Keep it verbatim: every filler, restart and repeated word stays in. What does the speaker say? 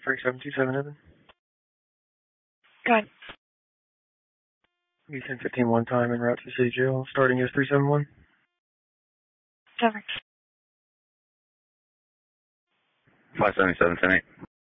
three seven two seven, Evan. Go ahead. Be ten fifteen one time en route to City Jail, starting as three seven one. Over. five seventy-seven, ten eight.